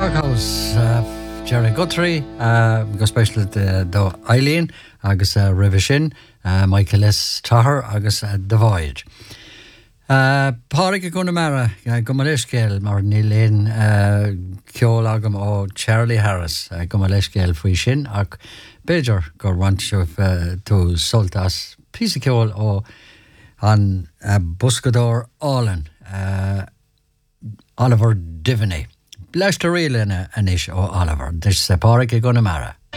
Darkhouse Jerry Guthrie go special do Eileen agus Revision Michael S. Tahar agus The Void. Páric go na mara go mar leiscéil mar ní léon ceol agam ó Charlie Harris go mar leiscéil faoi sin ach beidir gur bhaint seo tú soltas písa ceol ó an buscador Allen Oliver Diviney. Leis do riile anis ó Oliver, dis páric go na mara.